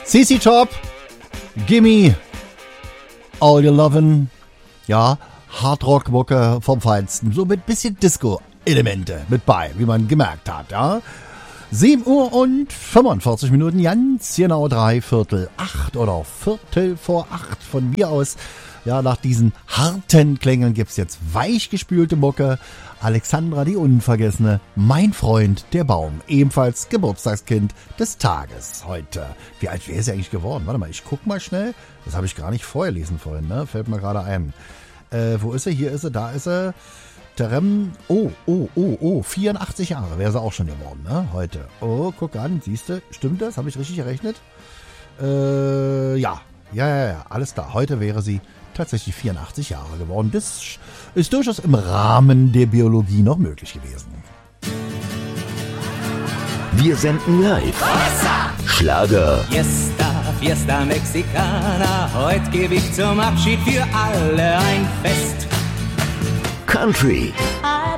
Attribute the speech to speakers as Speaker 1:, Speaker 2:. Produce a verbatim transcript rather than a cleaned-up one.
Speaker 1: C C Top, Gimme, All Your Lovin', ja, Hardrock-Mucke vom Feinsten, so mit bisschen Disco-Elemente mit bei, wie man gemerkt hat, ja. sieben Uhr und fünfundvierzig Minuten, ganz genau drei Viertel acht oder Viertel vor acht von mir aus. Ja, nach diesen harten Klängen gibt's jetzt weichgespülte Mucke. Alexandra, die Unvergessene, mein Freund, der Baum, ebenfalls Geburtstagskind des Tages heute. Wie alt wäre sie eigentlich geworden? Warte mal, ich guck mal schnell. Das habe ich gar nicht vorher lesen vorhin, ne? Fällt mir gerade ein. Äh, wo ist sie? Hier ist sie, da ist sie. Terem, oh, oh, oh, oh, vierundachtzig Jahre wäre sie auch schon geworden, ne? Heute. Oh, guck an, siehst du, stimmt das? Habe ich richtig gerechnet? Äh, ja. Ja, ja, ja, alles klar. Heute wäre sie tatsächlich vierundachtzig Jahre geworden. Das ist durchaus im Rahmen der Biologie noch möglich gewesen.
Speaker 2: Wir senden live. Schlager.
Speaker 3: Fiesta, Fiesta Mexicana. Heute gebe ich zum Abschied für alle ein Fest.
Speaker 2: Country.
Speaker 4: I